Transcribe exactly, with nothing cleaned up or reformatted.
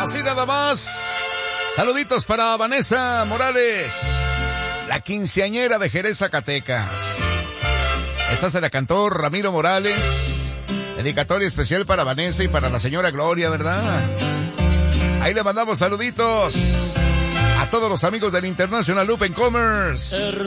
Así nada más. Saluditos para Vanessa Morales, la quinceañera de Jerez, Zacatecas. Esta se la cantó Ramiro Morales. Dedicatoria especial para Vanessa y para la señora Gloria, ¿verdad? Ahí le mandamos saluditos a todos los amigos del International Open Commerce.